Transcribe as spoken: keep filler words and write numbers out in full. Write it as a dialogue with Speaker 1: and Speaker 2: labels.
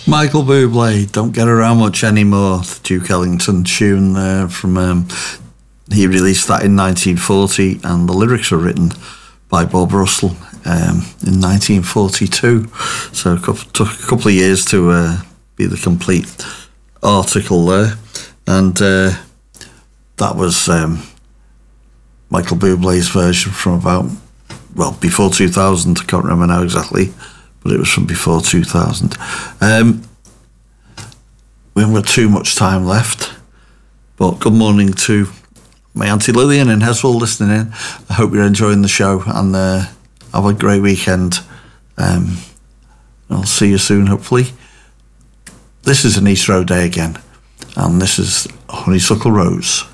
Speaker 1: Michael Bublé, Don't Get Around Much Anymore, the Duke Ellington tune there from, um, he released that in nineteen forty, and the lyrics were written by Bob Russell um, in nineteen forty-two, so it took a couple of years to uh, be the complete article there, and uh, that was um, Michael Bublé's version from about, well, before two thousand, I can't remember now exactly, but it was from before two thousand. Um, we haven't got too much time left, but good morning to my Auntie Lillian in Heswell listening in. I hope you're enjoying the show, and uh, have a great weekend. Um, I'll see you soon, hopefully. This is an East Road Day again, and this is Honeysuckle Rose.